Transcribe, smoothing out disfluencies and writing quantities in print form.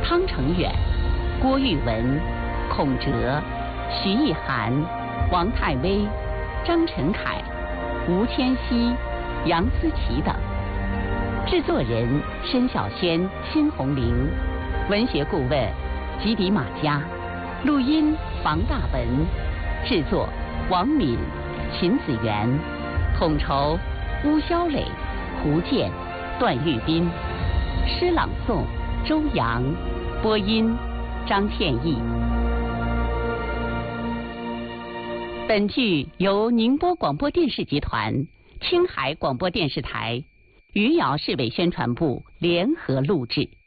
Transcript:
汤成远、郭玉文、孔哲、徐艺涵、王太微、张晨凯、吴千禧、杨思琦等。制作人申小轩、辛红玲，文学顾问吉迪马嘉，录音房大文，制作王敏、秦子元，统筹邬肖磊、胡健、段玉斌，诗朗诵周阳，播音张倩艺。本剧由宁波广播电视集团、青海广播电视台、余姚市委宣传部联合录制。